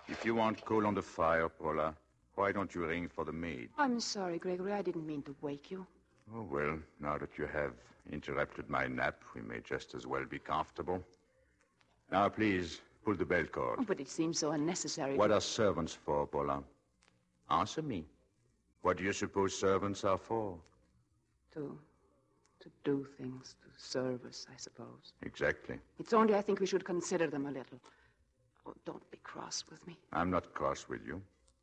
If you want coal on the fire, Paula, why don't you ring for the maid? I'm sorry, Gregory. I didn't mean to wake you. Oh, well, now that you have interrupted my nap, we may just as well be comfortable. Now, please, pull the bell cord. Oh, but it seems so unnecessary. What are servants for, Paula? Answer me. What do you suppose servants are for? To do things, to serve us, I suppose. Exactly. It's only I think we should consider them a little. Oh, don't be cross with me. I'm not cross with you.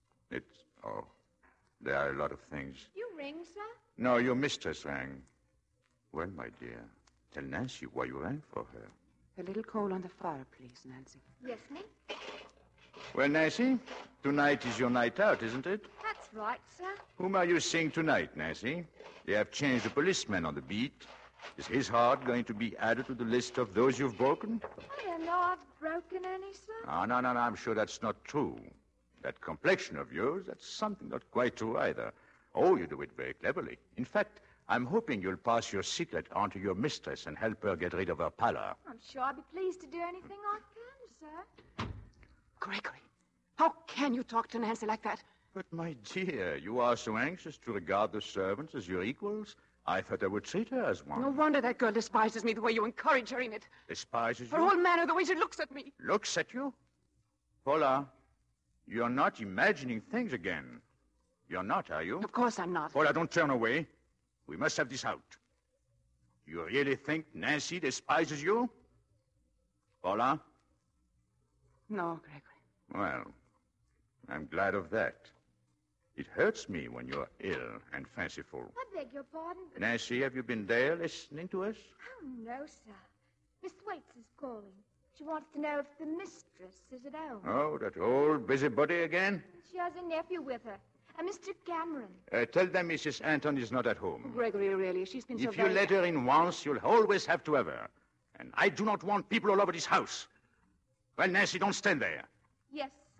There are a lot of things. You ring, sir? No, your mistress rang. Well, my dear, tell Nancy why you rang for her. A little coal on the fire, please, Nancy. Yes, Nick? Well, Nancy, tonight is your night out, isn't it? That's right, sir. Whom are you seeing tonight, Nancy? They have changed the policeman on the beat. Is his heart going to be added to the list of those you've broken? I don't know I've broken any, sir. No, I'm sure that's not true. That complexion of yours, that's something not quite true either. Oh, you do it very cleverly. In fact, I'm hoping you'll pass your secret on to your mistress and help her get rid of her pallor. I'm sure I'd be pleased to do anything I can, sir. Gregory, how can you talk to Nancy like that? But, my dear, you are so anxious to regard the servants as your equals. I thought I would treat her as one. No wonder that girl despises me the way you encourage her in it. Despises Her you? whole manner, the way she looks at me. Looks at you? Paula, you're not imagining things again. You're not, are you? Of course I'm not. Paula, don't turn away. We must have this out. Do you really think Nancy despises you? Paula? No, Gregory. Well, I'm glad of that. It hurts me when you're ill and fanciful. I beg your pardon, but... Nancy, have you been there listening to us? Oh, no, sir. Miss Thwaites is calling. She wants to know if the mistress is at home. Oh, that old busybody again? She has a nephew with her, a Mr. Cameron. Tell them Mrs. Anton is not at home. Gregory, really, she's been so If you let her in once, you'll always have to have her. And I do not want people all over this house. Well, Nancy, don't stand there. Yes, sir?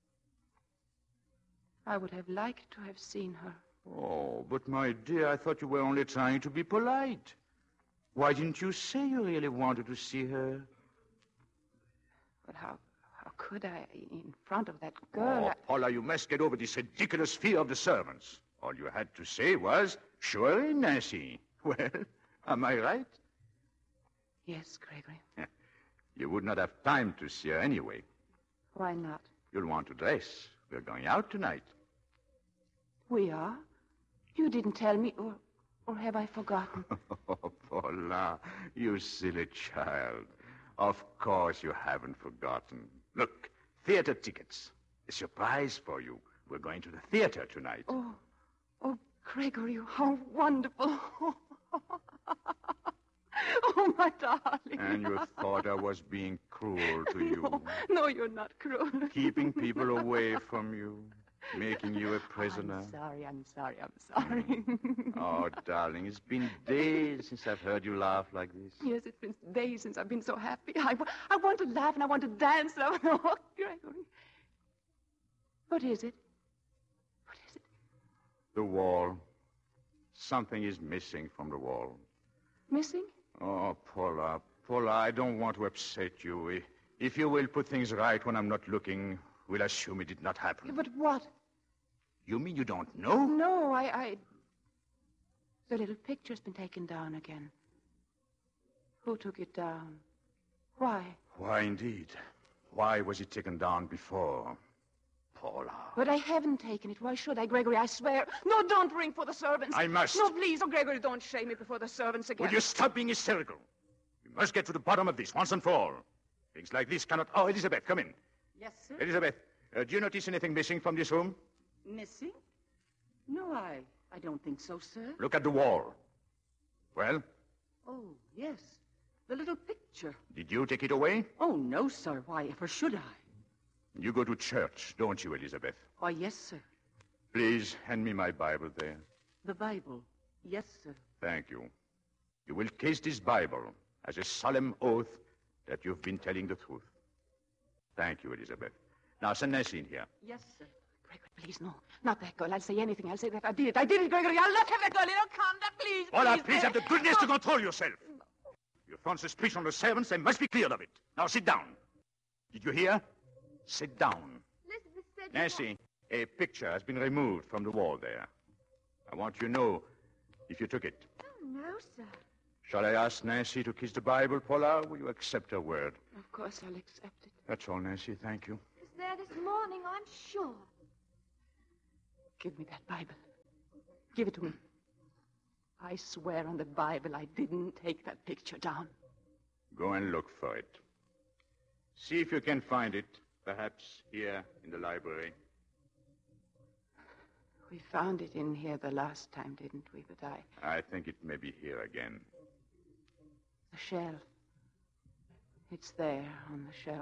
I would have liked to have seen her. Oh, but my dear, I thought you were only trying to be polite. Why didn't you say you really wanted to see her? But how could I, in front of that girl? Oh, Paula, you must get over this ridiculous fear of the servants. All you had to say was, surely, Nancy. Well, am I right? Yes, Gregory. You would not have time to see her anyway. Why not? You'll want to dress. We're going out tonight. We are? You didn't tell me, or have I forgotten? Oh, Paula, you silly child. Of course you haven't forgotten. Look, theater tickets. A surprise for you. We're going to the theater tonight. Oh, Gregory, how wonderful. Oh, my darling. And you thought I was being cruel to you. No, you're not cruel. Keeping people away from you. Making you a prisoner. I'm sorry. Oh, darling, it's been days since I've heard you laugh like this. Yes, it's been days since I've been so happy. I want to laugh and I want to dance. Oh, Gregory. What is it? What is it? The wall. Something is missing from the wall. Missing? Oh, Paula, I don't want to upset you. If you will put things right when I'm not looking, we'll assume it did not happen. But what? You mean you don't know? No, The little picture's been taken down again. Who took it down? Why? Why, indeed. Why was it taken down before? Paula. But I haven't taken it. Why should I, Gregory? I swear. No, don't ring for the servants. I must. No, please. Oh, Gregory, don't shame me before the servants again. Will you stop being hysterical? We must get to the bottom of this once and for all. Things like this cannot... Oh, Elizabeth, come in. Yes, sir? Elizabeth, do you notice anything missing from this room? Missing? No, I don't think so, sir. Look at the wall. Well? Oh, yes. The little picture. Did you take it away? Oh, no, sir. Why ever should I? You go to church, don't you, Elizabeth? Why, yes, sir. Please hand me my Bible there. The Bible. Yes, sir. Thank you. You will kiss this Bible as a solemn oath that you've been telling the truth. Thank you, Elizabeth. Now, send Nancy in here. Yes, sir. Gregory, please, no. Not that girl. I'll say anything. I'll say that I did it, Gregory. I'll not have that girl in. Oh, calm down, please. Paula, please have the goodness to control yourself. You've thrown suspicion on the servants. They must be cleared of it. Now, sit down. Did you hear? Sit down. Nancy, a picture has been removed from the wall there. I want you to know if you took it. Oh, no, sir. Shall I ask Nancy to kiss the Bible, Paula? Will you accept her word? Of course I'll accept it. That's all, Nancy. Thank you. It was there this morning, I'm sure. Give me that Bible. Give it to me. I swear on the Bible I didn't take that picture down. Go and look for it. See if you can find it, perhaps here in the library. We found it in here the last time, didn't we? But I think it may be here again. The shelf. It's there on the shelf.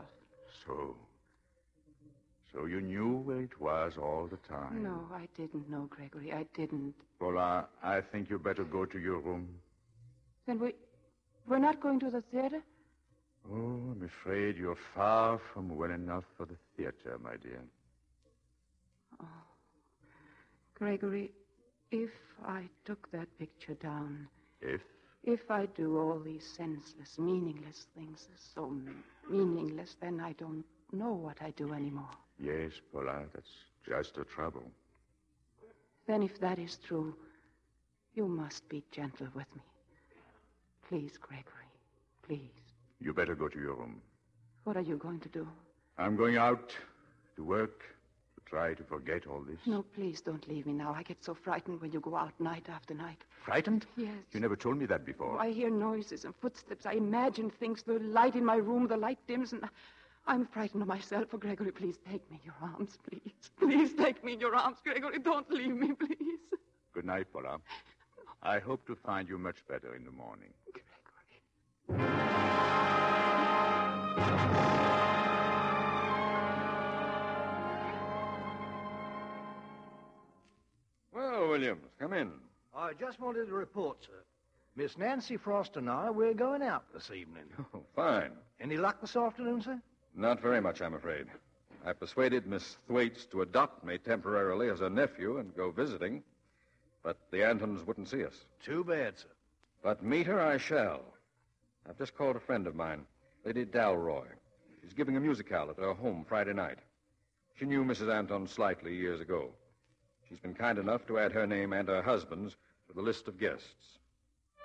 So you knew where it was all the time? No, I didn't know, Gregory. I didn't. Paula, I think you better go to your room. Then we're not going to the theater? Oh, I'm afraid you're far from well enough for the theater, my dear. Oh. Gregory, if I took that picture down... If I do all these senseless, meaningless things, so meaningless, then I don't know what I do anymore. Yes, Paula, that's just the trouble. Then if that is true, you must be gentle with me. Please, Gregory, please. You better go to your room. What are you going to do? I'm going out to work, to try to forget all this. No, please don't leave me now. I get so frightened when you go out night after night. Frightened? Yes. You never told me that before. Oh, I hear noises and footsteps. I imagine things. The light in my room, the light dims, and I'm frightened of myself. Oh, Gregory, please take me in your arms, please. Please take me in your arms, Gregory. Don't leave me, please. Good night, Paula. I hope to find you much better in the morning. Gregory. Well, Williams, come in. I just wanted to report, sir. Miss Nancy Frost and I, we're going out this evening. Oh, fine. Any luck this afternoon, sir? Not very much, I'm afraid. I persuaded Miss Thwaites to adopt me temporarily as a nephew and go visiting, but the Antons wouldn't see us. Too bad, sir. But meet her I shall. I've just called a friend of mine, Lady Dalroy. She's giving a musicale at her home Friday night. She knew Mrs. Anton slightly years ago. She's been kind enough to add her name and her husband's to the list of guests.